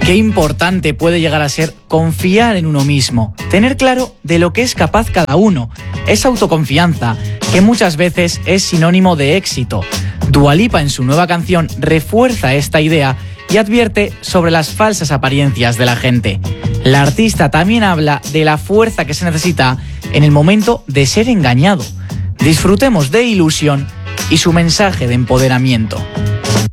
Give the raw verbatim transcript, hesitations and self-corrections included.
Qué importante puede llegar a ser confiar en uno mismo, tener claro de lo que es capaz cada uno. Esa autoconfianza que muchas veces es sinónimo de éxito. Dua Lipa en su nueva canción refuerza esta idea y advierte sobre las falsas apariencias de la gente. La artista también habla de la fuerza que se necesita en el momento de ser engañado. Disfrutemos de Ilusión y su mensaje de empoderamiento.